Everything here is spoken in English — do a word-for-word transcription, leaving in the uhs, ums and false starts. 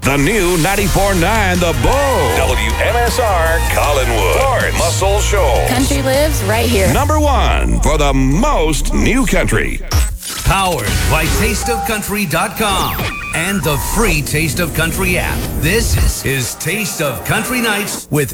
The new ninety-four point nine The Bull. W M S R Collinwood. Lawrence Muscle Shoals. Country lives right here. Number one for the most new country. Powered by taste of country dot com and the free Taste of Country app. This is Taste of Country Nights with